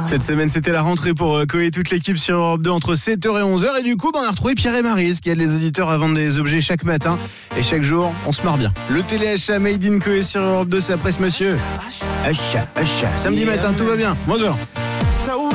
Cette semaine, c'était la rentrée pour Coé et toute l'équipe sur Europe 2 entre 7h et 11h. Et du coup, on a retrouvé Pierre et Maryse qui aident les auditeurs à vendre des objets chaque matin. Et chaque jour, on se marre bien. Le téléachat Made in Coé sur Europe 2, c'est après ce monsieur. Achat. Samedi matin, tout va bien. Bonjour.